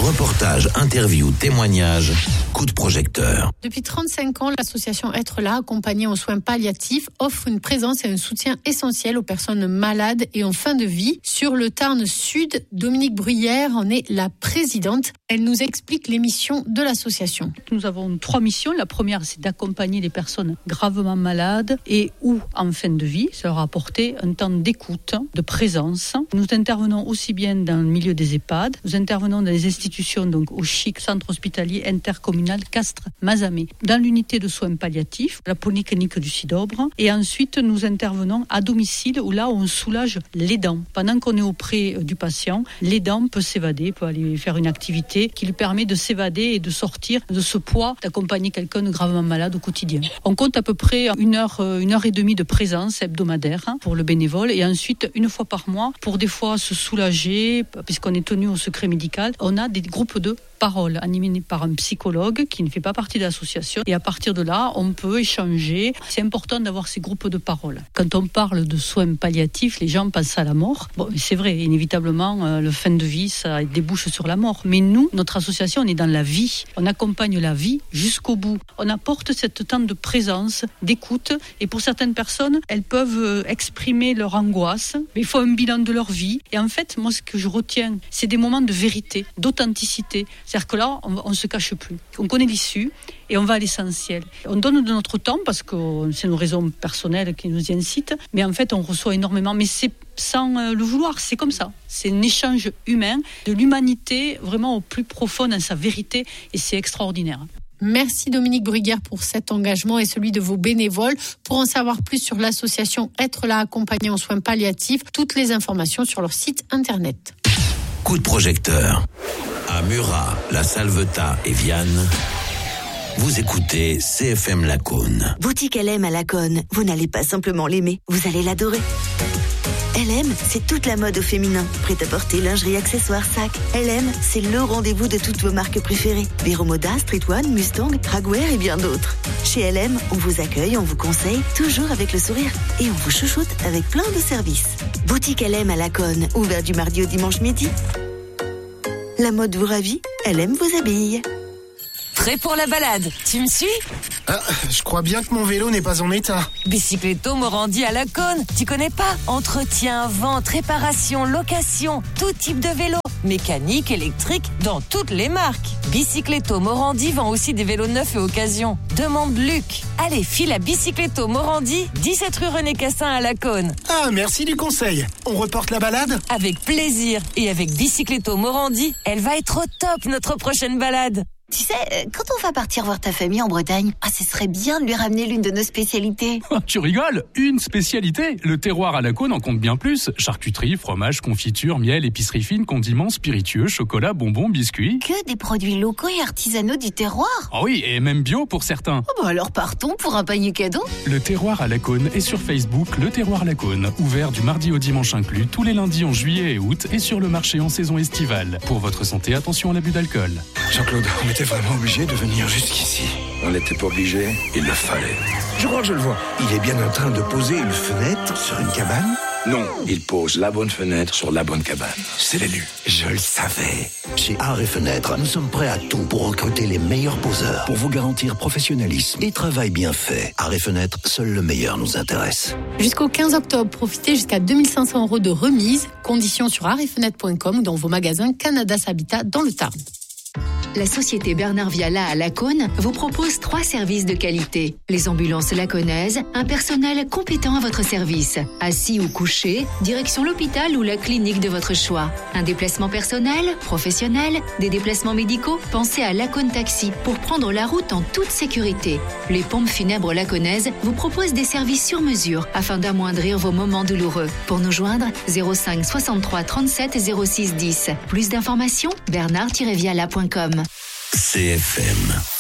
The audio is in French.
Reportages, interviews, témoignages, coup de projecteur. Depuis 35 ans, l'association Être là, accompagnée en soins palliatifs, offre une présence et un soutien essentiel aux personnes malades et en fin de vie. Sur le Tarn Sud, Dominique Bruyère en est la présidente. Elle nous explique les missions de l'association. Nous avons 3 missions. La première, c'est d'accompagner les personnes gravement malades et ou en fin de vie. Ça leur apporter un temps d'écoute, de présence. Nous intervenons aussi bien dans le milieu des EHPAD. Nous intervenons dans les institutions, donc au CHIC, Centre Hospitalier Intercommunal Castres-Mazamet, dans l'unité de soins palliatifs, la polyclinique du Sidobre. Et ensuite, nous intervenons à domicile où là, on soulage l'aidant. Pendant qu'on est auprès du patient, l'aidant peut s'évader, peut aller faire une activité qui lui permet de s'évader et de sortir de ce poids d'accompagner quelqu'un de gravement malade au quotidien. On compte à peu près 1 heure et demie de présence hebdomadaire pour le bénévole et ensuite 1 fois par mois pour des fois se soulager, puisqu'on est tenu au secret médical. On a des groupes de parole animés par un psychologue qui ne fait pas partie de l'association et à partir de là, on peut échanger. C'est important d'avoir ces groupes de parole. Quand on parle de soins palliatifs, les gens pensent à la mort. Bon, c'est vrai, inévitablement, le fin de vie, ça débouche sur la mort. Mais nous, notre association, on est dans la vie. On accompagne la vie jusqu'au bout. On apporte cette temps de présence, d'écoute et pour certaines personnes, elles peuvent exprimer leur angoisse, mais il faut un bilan de leur vie. Et en fait, moi, ce que je retiens, c'est des moments de vérité, d'authenticité. C'est-à-dire que là, on ne se cache plus. On connaît l'issue et on va à l'essentiel. On donne de notre temps parce que c'est nos raisons personnelles qui nous y incitent, mais en fait, on reçoit énormément. Mais c'est sans le vouloir, c'est comme ça. C'est un échange humain, de l'humanité vraiment au plus profond dans sa vérité et c'est extraordinaire. Merci Dominique Bruyère pour cet engagement et celui de vos bénévoles. Pour en savoir plus sur l'association Être là, accompagnée en soins palliatifs, toutes les informations sur leur site internet. Coup de projecteur. À Murat, La Salvetat et Vianne, vous écoutez CFM Lacaune. Boutique LM à Lacaune, vous n'allez pas simplement l'aimer, vous allez l'adorer. LM, c'est toute la mode au féminin. Prêt-à-porter, lingerie, accessoires, sacs. LM, c'est le rendez-vous de toutes vos marques préférées. Vero Moda, Street One, Mustang, Dragwear et bien d'autres. Chez LM, on vous accueille, on vous conseille, toujours avec le sourire. Et on vous chouchoute avec plein de services. Boutique LM à Lacaune, ouvert du mardi au dimanche midi. La mode vous ravit, LM vous habille. Prêt pour la balade, tu me suis ? Ah, je crois bien que mon vélo n'est pas en état. Bicycletto Morandi à Lacaune, tu connais pas ? Entretien, vente, réparation, location, tout type de vélo. Mécanique, électrique, dans toutes les marques. Bicycletto Morandi vend aussi des vélos neufs et occasions. Demande Luc. Allez, file à Bicycletto Morandi, 17 rue René Cassin à Lacaune. Ah, merci du conseil. On reporte la balade ? Avec plaisir. Et avec Bicycletto Morandi, elle va être au top notre prochaine balade. Tu sais, quand on va partir voir ta famille en Bretagne, ce serait bien de lui ramener l'une de nos spécialités. Tu rigoles ? Une spécialité ? Le terroir à Lacaune en compte bien plus. Charcuterie, fromage, confiture, miel, épicerie fine, condiments, spiritueux, chocolat, bonbons, biscuits. Que des produits locaux et artisanaux du terroir. Ah oui, et même bio pour certains. Alors partons pour un panier cadeau. Le terroir à Lacaune est sur Facebook, Le Terroir Lacaune. Ouvert du mardi au dimanche inclus, tous les lundis en juillet et août et sur le marché en saison estivale. Pour votre santé, attention à l'abus d'alcool. Jean-Claude, on était vraiment obligé de venir jusqu'ici. On n'était pas obligé, il le fallait. Je crois que je le vois. Il est bien en train de poser une fenêtre sur une cabane. Non, il pose la bonne fenêtre sur la bonne cabane. C'est l'élu. Je le savais. Chez Art et Fenêtre, nous sommes prêts à tout pour recruter les meilleurs poseurs, pour vous garantir professionnalisme et travail bien fait. Art et Fenêtre, seul le meilleur nous intéresse. Jusqu'au 15 octobre, profitez jusqu'à 2 500 € de remise. Conditions sur artetfenêtre.com ou dans vos magasins Canada Habitat dans le Tarn. La société Bernard Viala à Lacaune vous propose 3 services de qualité. Les ambulances lacaunaises, un personnel compétent à votre service. Assis ou couché, direction l'hôpital ou la clinique de votre choix. Un déplacement personnel, professionnel, des déplacements médicaux, pensez à Lacaune Taxi pour prendre la route en toute sécurité. Les pompes funèbres lacaunaises vous proposent des services sur mesure afin d'amoindrir vos moments douloureux. Pour nous joindre, 05 63 37 06 10. Plus d'informations, bernard-viala.com. CFM.